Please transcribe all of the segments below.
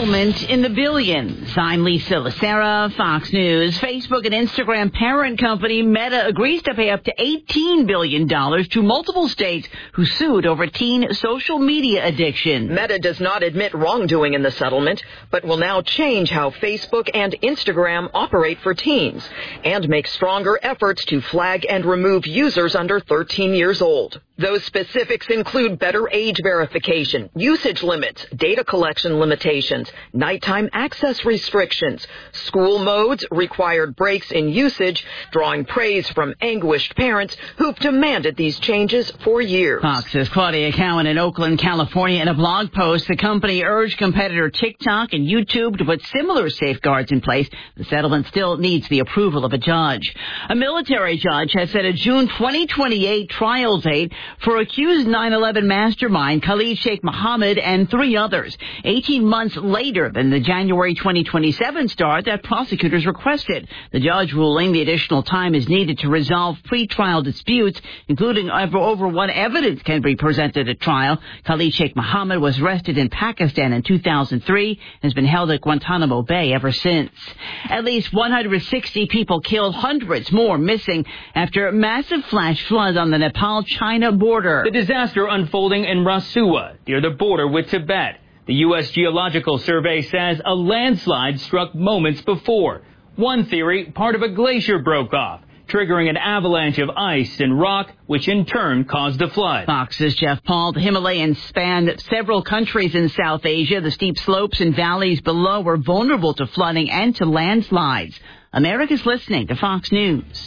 settlement in the billions. I'm Lisa Lacera, Fox News. Facebook and Instagram parent company Meta agrees to pay up to $18 billion to multiple states who sued over teen social media addiction. Meta does not admit wrongdoing in the settlement, but will now change how Facebook and Instagram operate for teens and make stronger efforts to flag and remove users under 13 years old. Those specifics include better age verification, usage limits, data collection limitations, nighttime access restrictions, school modes, required breaks in usage, drawing praise from anguished parents who've demanded these changes for years. Fox's Claudia Cowan in Oakland, California. In a blog post, the company urged competitor TikTok and YouTube to put similar safeguards in place. The settlement still needs the approval of a judge. A military judge has set a June 2028 trial date for accused 9/11 mastermind Khalid Sheikh Mohammed and 3 others, 18 months later than the January 2027 start that prosecutors requested. The judge ruling the additional time is needed to resolve pretrial disputes, including over what evidence can be presented at trial. Khalid Sheikh Mohammed was arrested in Pakistan in 2003 and has been held at Guantanamo Bay ever since. At least 160 people killed, hundreds more missing after a massive flash flood on the Nepal-China border. The disaster unfolding in Rasuwa, near the border with Tibet. The U.S. Geological Survey says a landslide struck moments before. One theory, part of a glacier broke off, triggering an avalanche of ice and rock, which in turn caused the flood. Fox's Jeff Paul. The Himalayas span several countries in South Asia. The steep slopes and valleys below were vulnerable to flooding and to landslides. America's listening to Fox News.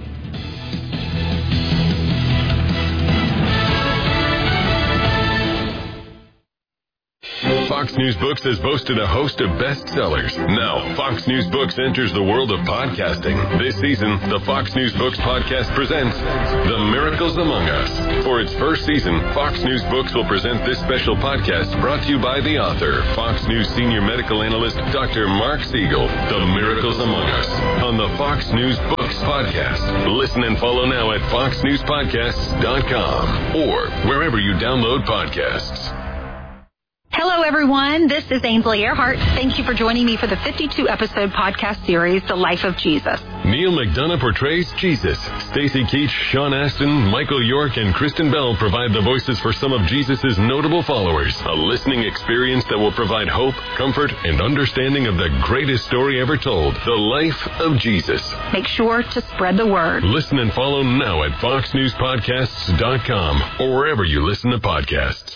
Fox News Books has boasted a host of bestsellers. Now, Fox News Books enters the world of podcasting. This season, the Fox News Books podcast presents The Miracles Among Us. For its first season, Fox News Books will present this special podcast brought to you by the author, Fox News senior medical analyst, Dr. Mark Siegel. The Miracles Among Us on the Fox News Books podcast. Listen and follow now at foxnewspodcasts.com or wherever you download podcasts. Hello, everyone. This is Ainsley Earhart. Thank you for joining me for the 52-episode podcast series, The Life of Jesus. Neil McDonough portrays Jesus. Stacey Keach, Sean Astin, Michael York, and Kristen Bell provide the voices for some of Jesus' notable followers. A listening experience that will provide hope, comfort, and understanding of the greatest story ever told, The Life of Jesus. Make sure to spread the word. Listen and follow now at foxnewspodcasts.com or wherever you listen to podcasts.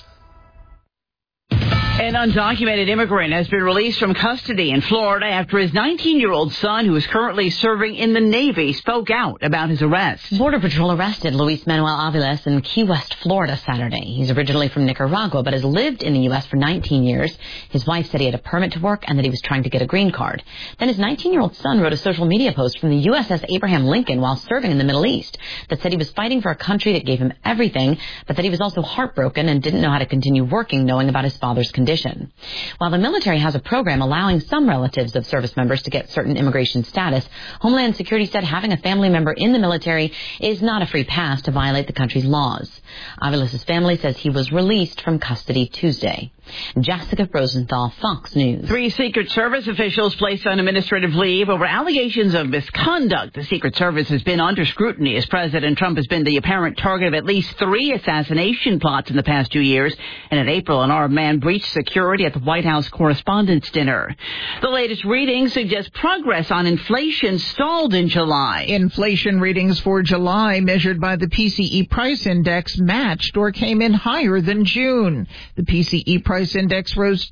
An undocumented immigrant has been released from custody in Florida after his 19-year-old son, who is currently serving in the Navy, spoke out about his arrest. Border Patrol arrested Luis Manuel Aviles in Key West, Florida, Saturday. He's originally from Nicaragua, but has lived in the U.S. for 19 years. His wife said he had a permit to work and that he was trying to get a green card. Then his 19-year-old son wrote a social media post from the USS Abraham Lincoln while serving in the Middle East that said he was fighting for a country that gave him everything, but that he was also heartbroken and didn't know how to continue working knowing about his father's condition. While the military has a program allowing some relatives of service members to get certain immigration status, Homeland Security said having a family member in the military is not a free pass to violate the country's laws. Aviles' family says he was released from custody Tuesday. Jessica Rosenthal, Fox News. 3 Secret Service officials placed on administrative leave over allegations of misconduct. The Secret Service has been under scrutiny as President Trump has been the apparent target of at least 3 assassination plots in the past 2 years. And in April, an armed man breached security at the White House Correspondents' Dinner. The latest readings suggest progress on inflation stalled in July. Inflation readings for July, measured by the PCE price index, matched or came in higher than June. The PCE price index rose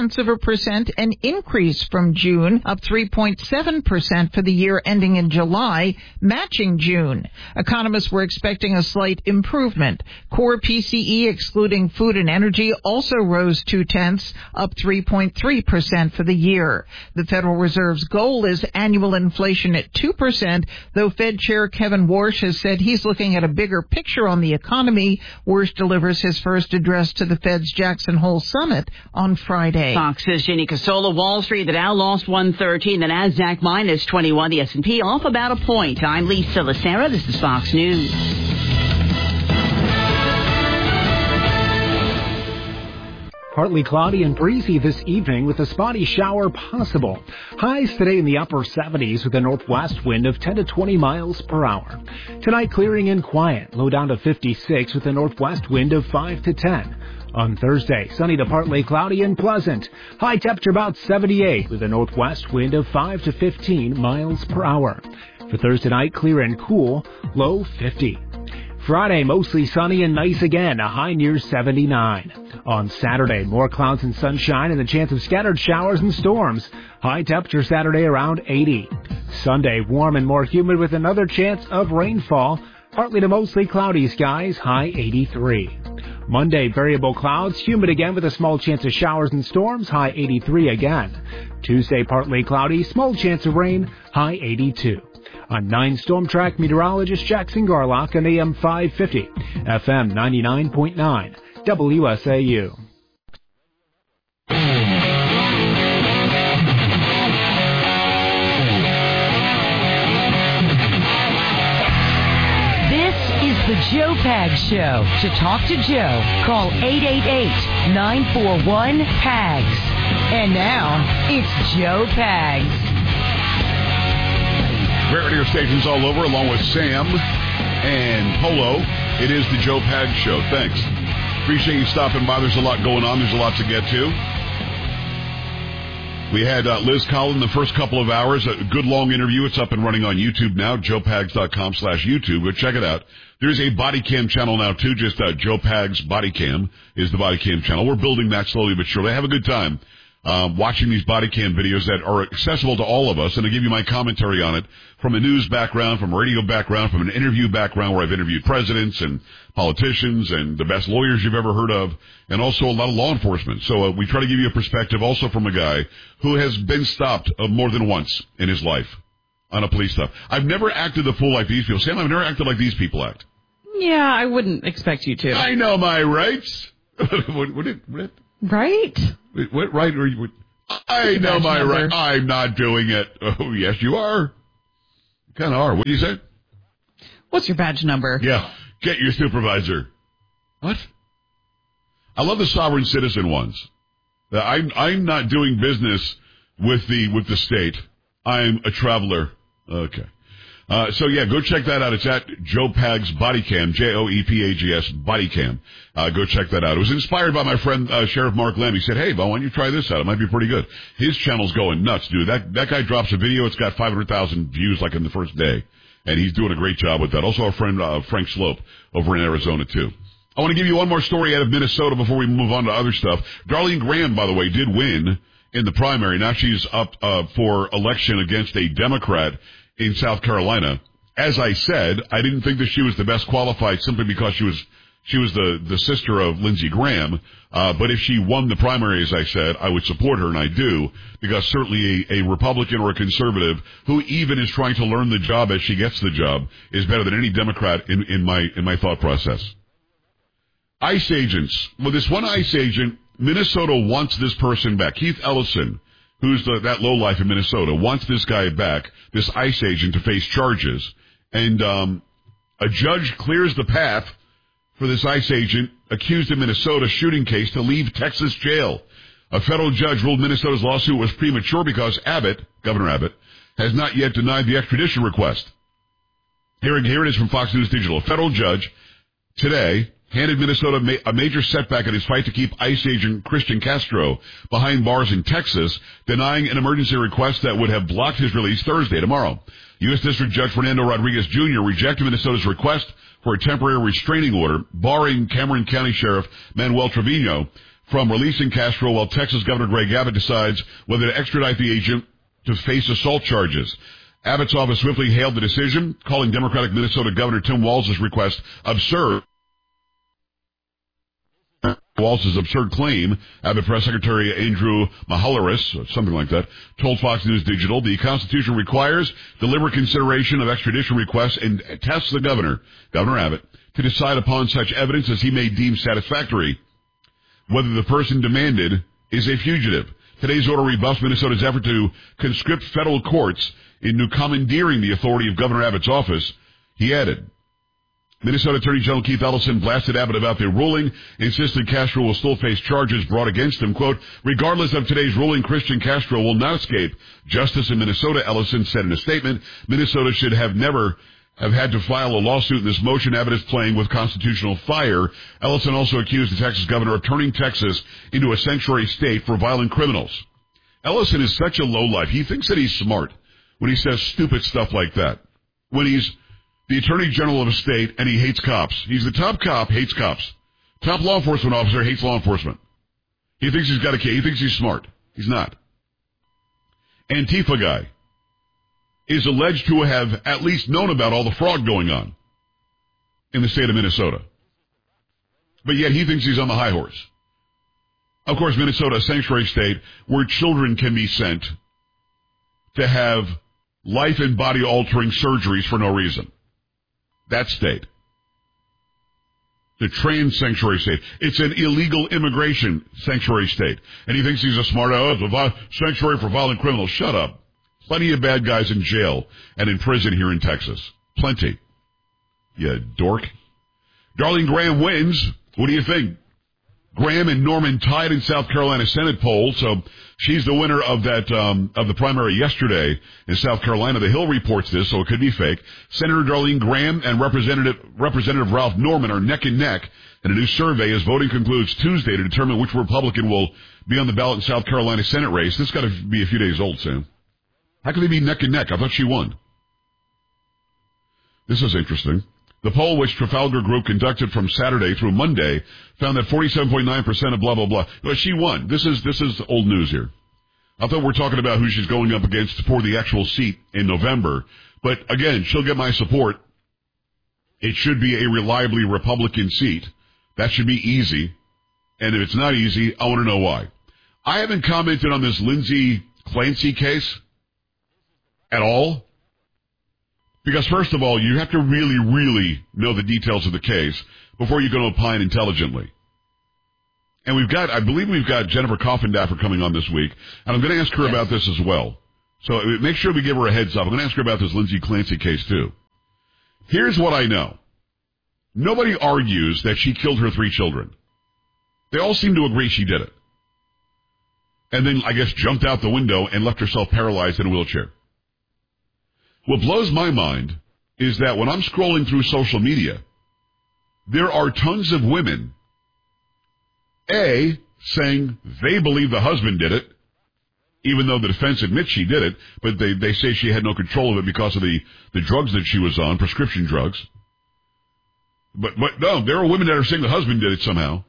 0.2%, an increase from June, up 3.7% for the year ending in July, matching June. Economists were expecting a slight improvement. Core PCE, excluding food and energy, also rose 0.2, up 3.3% for the year. The Federal Reserve's goal is annual inflation at 2%, though Fed Chair Kevin Warsh has said he's looking at a bigger picture on the economy. Warsh delivers his first address to the Fed's Jackson Hole Summit on Friday. Fox's Ginny Casola. Wall Street, the Dow lost 113, the Nasdaq minus 21, the S&P off about a point. I'm Lisa Lacera. This is Fox News. Partly cloudy and breezy this evening with a spotty shower possible. Highs today in the upper 70s with a northwest wind of 10 to 20 miles per hour. Tonight clearing and quiet, low down to 56 with a northwest wind of 5 to 10. On Thursday, sunny to partly cloudy and pleasant. High temperature about 78 with a northwest wind of 5 to 15 miles per hour. For Thursday night, clear and cool, low 50. Friday, mostly sunny and nice again, a high near 79. On Saturday, more clouds and sunshine and a chance of scattered showers and storms. High temperature Saturday around 80. Sunday, warm and more humid with another chance of rainfall. Partly to mostly cloudy skies, high 83. Monday, variable clouds, humid again with a small chance of showers and storms, high 83 again. Tuesday, partly cloudy, small chance of rain, high 82. On 9 Storm Track meteorologist Jackson Garlock on AM 550, FM 99.9, WSAU. The Joe Pags Show. To talk to Joe, call 888-941-PAGS. And now, it's Joe Pags. Radio stations all over, along with Sam and Polo. It is the Joe Pags Show. Thanks. Appreciate you stopping by. There's a lot going on. There's a lot to get to. We had Liz Collin the first couple of hours. A good long interview. It's up and running on YouTube now, joepags.com/YouTube. But check it out. There's a body cam channel now, too. Just Joe Pags Body Cam is the body cam channel. We're building that slowly but surely. Have a good time watching these body cam videos that are accessible to all of us. And I'll give you my commentary on it from a news background, from a radio background, from an interview background where I've interviewed presidents and politicians and the best lawyers you've ever heard of, and also a lot of law enforcement. So we try to give you a perspective also from a guy who has been stopped more than once in his life on a police stop. I've never acted the fool like these people. Sam, I've never acted like these people act. Yeah, I wouldn't expect you to. I know my rights. Right? What right? I know my right. I'm not doing it. Oh, yes, you are. You kind of are. What do you say? What's your badge number? Yeah. Get your supervisor. What? I love the sovereign citizen ones. I'm not doing business with the state. I'm a traveler. Okay. So yeah, go check that out. It's at Joe Pags Body Cam, JOEPAGS Body Cam. Go check that out. It was inspired by my friend, Sheriff Mark Lamb. He said, hey, why don't you try this out? It might be pretty good. His channel's going nuts, dude. That guy drops a video. It's got 500,000 views like in the first day. And he's doing a great job with that. Also our friend, Frank Slope over in Arizona too. I want to give you one more story out of Minnesota before we move on to other stuff. Darlene Graham, by the way, did win in the primary. Now she's up, for election against a Democrat in South Carolina. As I said, I didn't think that she was the best qualified simply because she was the sister of Lindsey Graham. But if she won the primary, as I said, I would support her, and I do, because certainly a Republican or a conservative who even is trying to learn the job as she gets the job is better than any Democrat in my thought process. ICE agents. Well, this one ICE agent, Minnesota wants this person back. Keith Ellison, who's that lowlife in Minnesota, wants this guy back, this ICE agent, to face charges. And a judge clears the path for this ICE agent accused in Minnesota shooting case to leave Texas jail. A federal judge ruled Minnesota's lawsuit was premature because Governor Abbott, has not yet denied the extradition request. Here it is from Fox News Digital. A federal judge today handed Minnesota a major setback in his fight to keep ICE agent Christian Castro behind bars in Texas, denying an emergency request that would have blocked his release Thursday, tomorrow. U.S. District Judge Fernando Rodriguez Jr. rejected Minnesota's request for a temporary restraining order, barring Cameron County Sheriff Manuel Trevino from releasing Castro while Texas Governor Greg Abbott decides whether to extradite the agent to face assault charges. Abbott's office swiftly hailed the decision, calling Democratic Minnesota Governor Tim Walz's request absurd. Walz's absurd claim, Abbott Press Secretary Andrew Mahalaris, something like that, told Fox News Digital, the Constitution requires deliberate consideration of extradition requests and tasks the Governor Abbott, to decide upon such evidence as he may deem satisfactory whether the person demanded is a fugitive. Today's order rebuffs Minnesota's effort to conscript federal courts into commandeering the authority of Governor Abbott's office. He added, Minnesota Attorney General Keith Ellison blasted Abbott about the ruling, insisted Castro will still face charges brought against him. Quote, regardless of today's ruling, Christian Castro will not escape justice in Minnesota, Ellison said in a statement. Minnesota should have never have had to file a lawsuit in this motion. Abbott is playing with constitutional fire. Ellison also accused the Texas governor of turning Texas into a sanctuary state for violent criminals. Ellison is such a lowlife. He thinks that he's smart when he says stupid stuff like that. When he's the attorney general of a state and he hates cops. He's the top cop, hates cops. Top law enforcement officer, hates law enforcement. He thinks he's got a case. He thinks he's smart. He's not. Antifa guy is alleged to have at least known about all the fraud going on in the state of Minnesota. But yet he thinks he's on the high horse. Of course, Minnesota, a sanctuary state where children can be sent to have life and body-altering surgeries for no reason. That state. The trans sanctuary state. It's an illegal immigration sanctuary state. And he thinks he's a smart it's a sanctuary for violent criminals. Shut up. Plenty of bad guys in jail and in prison here in Texas. Plenty. You dork. Darlene Graham wins. What do you think? Graham and Norman tied in South Carolina Senate poll, so she's the winner of that of the primary yesterday in South Carolina. The Hill reports this, so it could be fake. Senator Darlene Graham and Representative Ralph Norman are neck and neck in a new survey as voting concludes Tuesday to determine which Republican will be on the ballot in South Carolina Senate race. This got to be a few days old, Sam. How could they be neck and neck? I thought she won. This is interesting. The poll, which Trafalgar Group conducted from Saturday through Monday, found that 47.9% of blah, blah, blah. Well, she won. This is old news here. I thought we're talking about who she's going up against for the actual seat in November. But again, she'll get my support. It should be a reliably Republican seat. That should be easy. And if it's not easy, I want to know why. I haven't commented on this Lindsay Clancy case at all. Because first of all, you have to really, really know the details of the case before you can opine intelligently. And I believe we've got Jennifer Coffindaffer coming on this week, and I'm going to ask her about this as well. So make sure we give her a heads up. I'm going to ask her about this Lindsay Clancy case too. Here's what I know. Nobody argues that she killed her 3 children. They all seem to agree she did it. And then, I guess, jumped out the window and left herself paralyzed in a wheelchair. What blows my mind is that when I'm scrolling through social media, there are tons of women, saying they believe the husband did it, even though the defense admits she did it, but they say she had no control of it because of the drugs that she was on, prescription drugs. But no, there are women that are saying the husband did it somehow.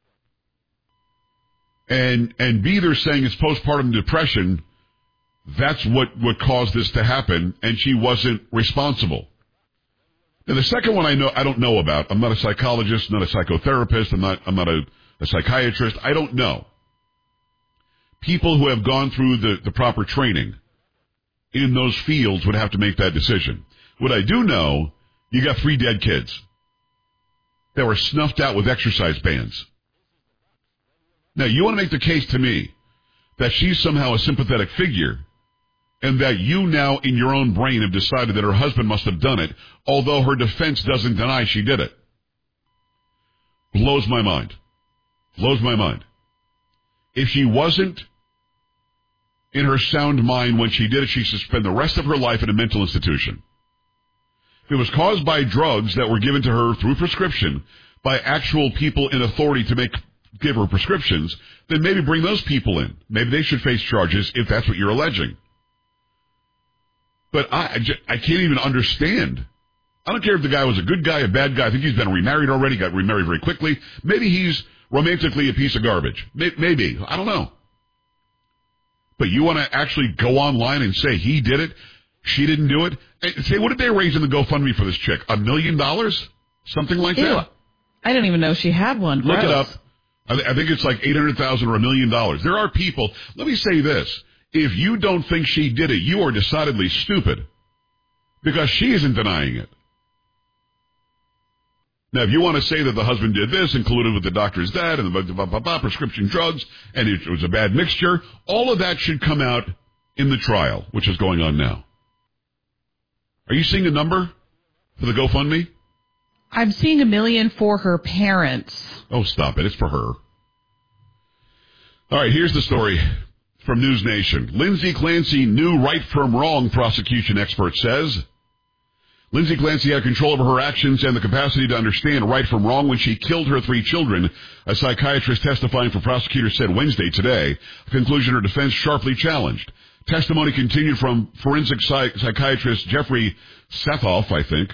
And B, they're saying it's postpartum depression. That's what caused this to happen, and she wasn't responsible. Now, the second one I don't know about. I'm not a psychologist, not a psychotherapist. I'm not a psychiatrist. I don't know. People who have gone through the proper training in those fields would have to make that decision. What I do know, you got 3 dead kids that were snuffed out with exercise bands. Now, you want to make the case to me that she's somehow a sympathetic figure, and that you now in your own brain have decided that her husband must have done it, although her defense doesn't deny she did it. Blows my mind. Blows my mind. If she wasn't in her sound mind when she did it, she should spend the rest of her life in a mental institution. If it was caused by drugs that were given to her through prescription by actual people in authority to give her prescriptions, then maybe bring those people in. Maybe they should face charges if that's what you're alleging. But I can't even understand. I don't care if the guy was a good guy, a bad guy. I think he's been remarried already, got remarried very quickly. Maybe he's romantically a piece of garbage. Maybe. I don't know. But you want to actually go online and say he did it, she didn't do it? And say, what did they raise in the GoFundMe for this chick? $1 million? Something like that? I didn't even know she had one. Look it up. I think it's like $800,000 or $1 million. There are people. Let me say this. If you don't think she did it, you are decidedly stupid. Because she isn't denying it. Now, if you want to say that the husband did this, included with the doctor's that, and the prescription drugs, and it was a bad mixture, all of that should come out in the trial, which is going on now. Are you seeing a number for the GoFundMe? I'm seeing $1 million for her parents. Oh, stop it. It's for her. All right, here's the story from News Nation. Lindsay Clancy knew right from wrong, prosecution expert says. Lindsay Clancy had control over her actions and the capacity to understand right from wrong when she killed her 3 children, a psychiatrist testifying for prosecutors said Wednesday today, a conclusion her defense sharply challenged. Testimony continued from forensic psychiatrist Jeffrey Sathoff, I think,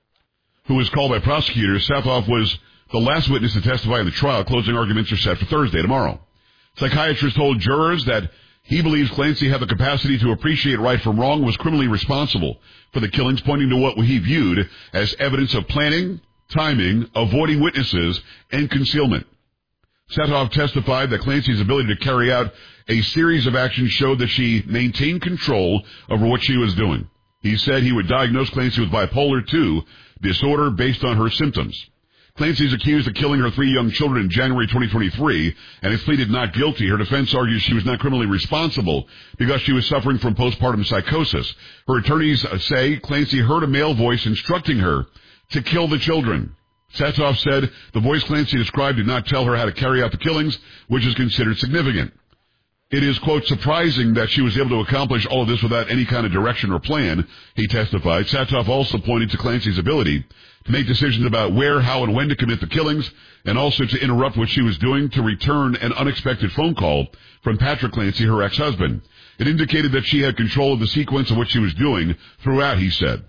who was called by prosecutors. Sathoff was the last witness to testify in the trial. Closing arguments are set for Thursday, tomorrow. Psychiatrist told jurors that he believes Clancy had the capacity to appreciate right from wrong, was criminally responsible for the killings, pointing to what he viewed as evidence of planning, timing, avoiding witnesses, and concealment. Sathoff testified that Clancy's ability to carry out a series of actions showed that she maintained control over what she was doing. He said he would diagnose Clancy with bipolar II disorder based on her symptoms. Clancy is accused of killing her 3 young children in January 2023 and has pleaded not guilty. Her defense argues she was not criminally responsible because she was suffering from postpartum psychosis. Her attorneys say Clancy heard a male voice instructing her to kill the children. Sathoff said the voice Clancy described did not tell her how to carry out the killings, which is considered significant. It is, quote, surprising that she was able to accomplish all of this without any kind of direction or plan, he testified. Sathoff also pointed to Clancy's ability to make decisions about where, how, and when to commit the killings, and also to interrupt what she was doing to return an unexpected phone call from Patrick Clancy, her ex-husband. It indicated that she had control of the sequence of what she was doing throughout, he said.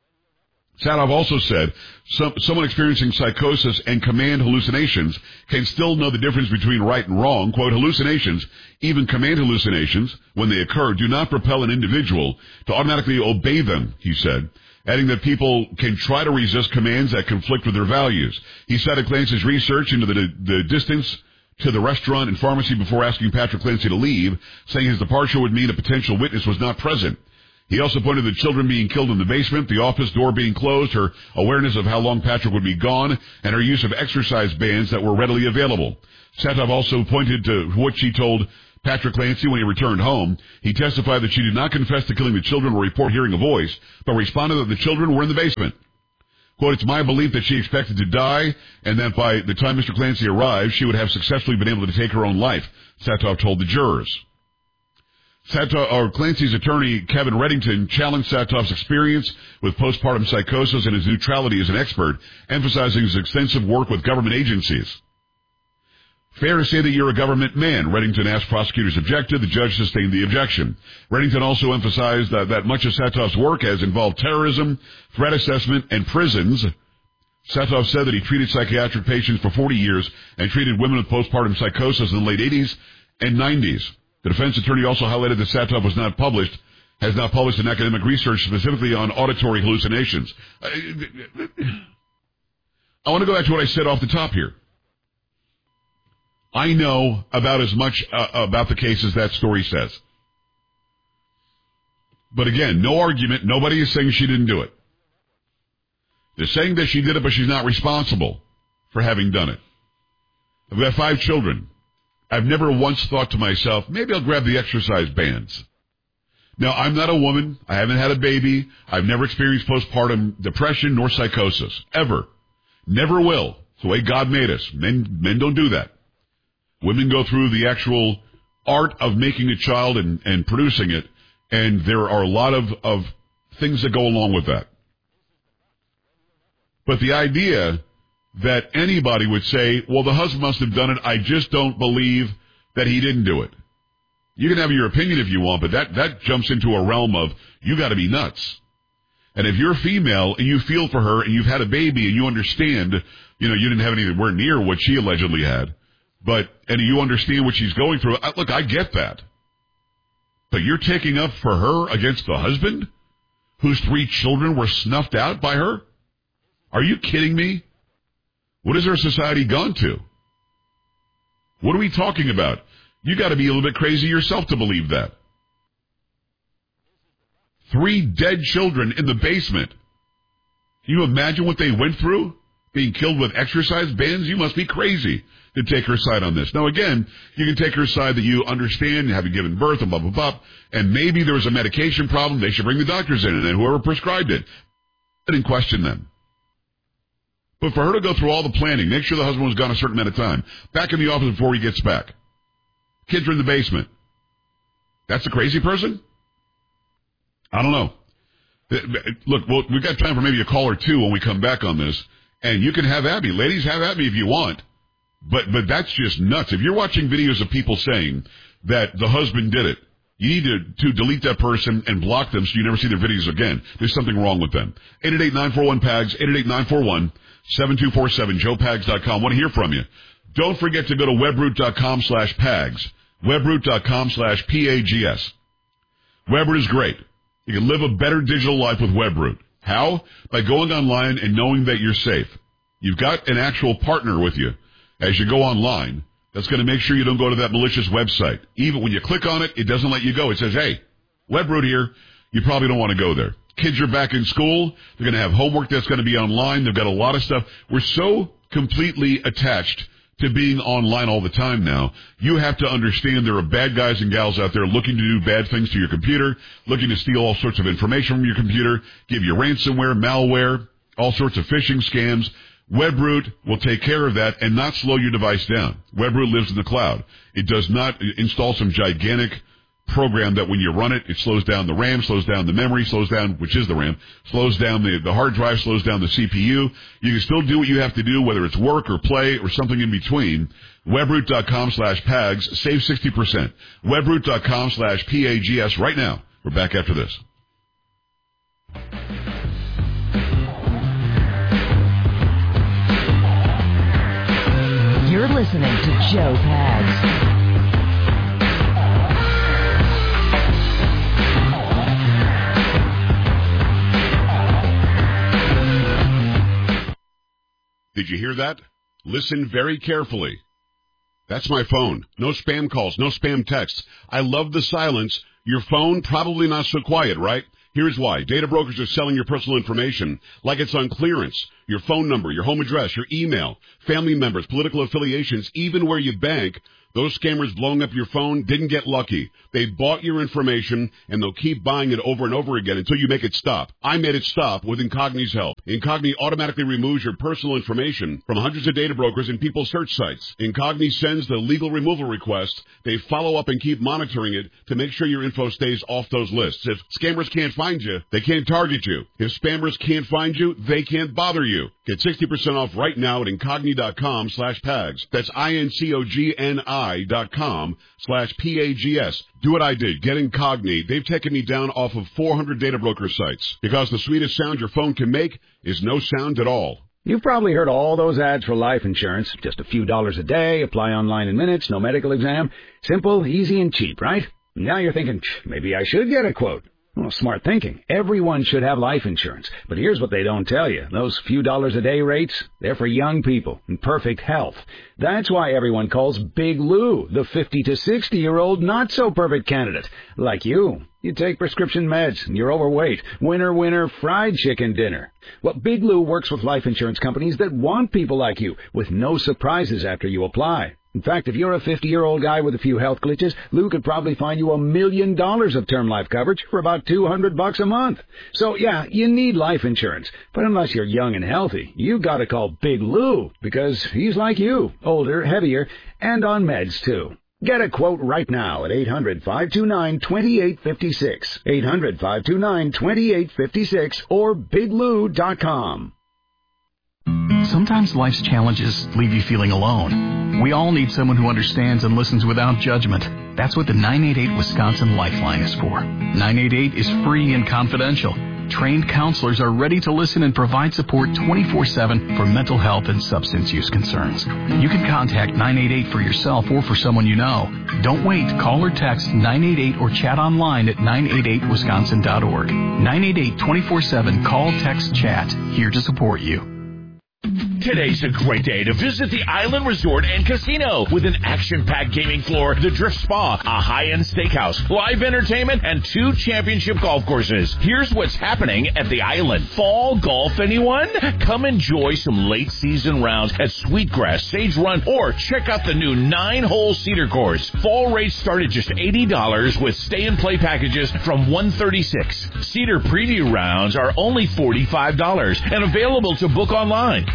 Sathoff also said someone experiencing psychosis and command hallucinations can still know the difference between right and wrong. Quote, hallucinations, even command hallucinations, when they occur, do not propel an individual to automatically obey them, he said, adding that people can try to resist commands that conflict with their values. He cited Clancy's research into the distance to the restaurant and pharmacy before asking Patrick Clancy to leave, saying his departure would mean a potential witness was not present. He also pointed to the children being killed in the basement, the office door being closed, her awareness of how long Patrick would be gone, and her use of exercise bands that were readily available. Sathoff also pointed to what she told Patrick Clancy when he returned home. He testified that she did not confess to killing the children or report hearing a voice, but responded that the children were in the basement. Quote, it's my belief that she expected to die, and that by the time Mr. Clancy arrived, she would have successfully been able to take her own life, Sathoff told the jurors. Clancy's attorney, Kevin Reddington, challenged Sathoff's experience with postpartum psychosis and his neutrality as an expert, emphasizing his extensive work with government agencies. Fair to say that you're a government man, Reddington asked. Prosecutors objected. The judge sustained the objection. Reddington also emphasized that much of Sathoff's work has involved terrorism, threat assessment, and prisons. Sathoff said that he treated psychiatric patients for 40 years and treated women with postpartum psychosis in the late 80s and 90s. The defense attorney also highlighted that Sathoff has not published an academic research specifically on auditory hallucinations. I want to go back to what I said off the top here. I know about as much about the case as that story says. But again, no argument. Nobody is saying she didn't do it. They're saying that she did it, but she's not responsible for having done it. I've got 5 children. I've never once thought to myself, maybe I'll grab the exercise bands. Now, I'm not a woman. I haven't had a baby. I've never experienced postpartum depression nor psychosis. Ever. Never will. It's the way God made us. Men don't do that. Women go through the actual art of making a child and producing it, and there are a lot of things that go along with that. But the idea that anybody would say, well, the husband must have done it, I just don't believe that he didn't do it. You can have your opinion if you want, but that jumps into a realm of, you gotta be nuts. And if you're female and you feel for her and you've had a baby and you understand, you didn't have anywhere near what she allegedly had, and you understand what she's going through, look, I get that. But you're taking up for her against the husband whose 3 children were snuffed out by her? Are you kidding me? What has our society gone to? What are we talking about? You got to be a little bit crazy yourself to believe that. 3 dead children in the basement. Can you imagine what they went through? Being killed with exercise bands? You must be crazy to take her side on this. Now again, you can take her side that you understand, having given birth and blah, blah, blah, and maybe there was a medication problem. They should bring the doctors in and whoever prescribed it. I didn't question them. But for her to go through all the planning, make sure the husband was gone a certain amount of time, back in the office before he gets back. Kids are in the basement. That's a crazy person? I don't know. Look, we've got time for maybe a call or two when we come back on this. And you can have at me. Ladies, have at me if you want. But that's just nuts. If you're watching videos of people saying that the husband did it, you need to delete that person and block them so you never see their videos again. There's something wrong with them. 888-941-PAGS, 888-941-7247, joepags.com. Want to hear from you. Don't forget to go to webroot.com/PAGS, webroot.com/PAGS. Webroot is great. You can live a better digital life with Webroot. How? By going online and knowing that you're safe. You've got an actual partner with you as you go online that's going to make sure you don't go to that malicious website. Even when you click on it, it doesn't let you go. It says, hey, Webroot here. You probably don't want to go there. Kids are back in school. They're going to have homework that's going to be online. They've got a lot of stuff. We're so completely attached to being online all the time now. You have to understand there are bad guys and gals out there looking to do bad things to your computer, looking to steal all sorts of information from your computer, give you ransomware, malware, all sorts of phishing scams. Webroot will take care of that and not slow your device down. Webroot lives in the cloud. It does not install some gigantic program that when you run it, it slows down the RAM, slows down the memory, slows down, which is the RAM, slows down the hard drive, slows down the CPU. You can still do what you have to do, whether it's work or play or something in between. Webroot.com/PAGS, save 60%. Webroot.com/PAGS right now. We're back after this. You're listening to Joe Pags. Did you hear that? Listen very carefully. That's my phone. No spam calls, no spam texts. I love the silence. Your phone, probably not so quiet, right? Here's why. Data brokers are selling your personal information like it's on clearance. Your phone number, your home address, your email, family members, political affiliations, even where you bank. Those scammers blowing up your phone didn't get lucky. They bought your information, and they'll keep buying it over and over again until you make it stop. I made it stop with Incogni's help. Incogni automatically removes your personal information from hundreds of data brokers and people's search sites. Incogni sends the legal removal request. They follow up and keep monitoring it to make sure your info stays off those lists. If scammers can't find you, they can't target you. If spammers can't find you, they can't bother you. Get 60% off right now at Incogni.com/PAGS. That's INCOGNI.com/PAGS. Do what I did. Get Incogni. They've taken me down off of 400 data broker sites because the sweetest sound your phone can make is no sound at all. You've probably heard all those ads for life insurance. Just a few dollars a day, apply online in minutes, no medical exam. Simple, easy, and cheap, right? Now you're thinking, maybe I should get a quote. Well, smart thinking. Everyone should have life insurance. But here's what they don't tell you. Those few dollars a day rates, they're for young people in perfect health. That's why everyone calls Big Lou the 50 to 60-year-old not-so-perfect candidate. Like you. You take prescription meds, and you're overweight. Winner, winner, fried chicken dinner. Well, Big Lou works with life insurance companies that want people like you, with no surprises after you apply. In fact, if you're a 50-year-old guy with a few health glitches, Lou could probably find you $1 million of term life coverage for about $200 a month. So, yeah, you need life insurance. But unless you're young and healthy, you got to call Big Lou, because he's like you, older, heavier, and on meds, too. Get a quote right now at 800-529-2856, 800-529-2856, or biglou.com. Sometimes life's challenges leave you feeling alone. We all need someone who understands and listens without judgment. That's what the 988 Wisconsin Lifeline is for. 988 is free and confidential. Trained counselors are ready to listen and provide support 24/7 for mental health and substance use concerns. You can contact 988 for yourself or for someone you know. Don't wait. Call or text 988 or chat online at 988wisconsin.org. 988 24/7. Call, text, chat. Here to support you. Today's a great day to visit the Island Resort and Casino with an action-packed gaming floor, the Drift Spa, a high-end steakhouse, live entertainment, and 2 championship golf courses. Here's what's happening at the Island. Fall golf, anyone? Come enjoy some late-season rounds at Sweetgrass, Sage Run, or check out the new 9-hole Cedar course. Fall rates start at just $80 with stay-and-play packages from $136. Cedar preview rounds are only $45 and available to book online.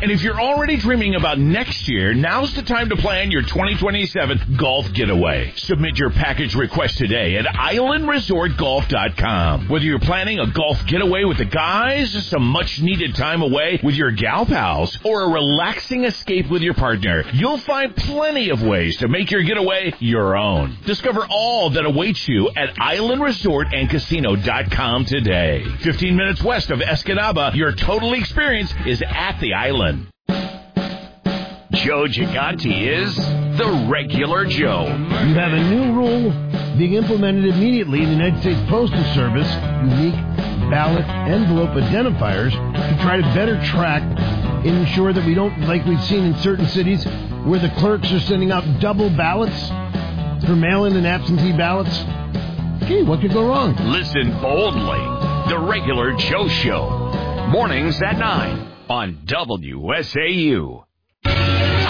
And if you're already dreaming about next year, now's the time to plan your 2027 golf getaway. Submit your package request today at islandresortgolf.com. Whether you're planning a golf getaway with the guys, some much-needed time away with your gal pals, or a relaxing escape with your partner, you'll find plenty of ways to make your getaway your own. Discover all that awaits you at islandresortandcasino.com today. 15 minutes west of Escanaba, your total experience is at the island. Joe Gigante is the regular Joe. You have a new rule being implemented immediately in the United States Postal Service, unique ballot envelope identifiers, to try to better track and ensure that we don't, like we've seen in certain cities, where the clerks are sending out double ballots for mail-in and absentee ballots. Okay, what could go wrong? Listen boldly. The Regular Joe Show. Mornings at 9 on WSAU.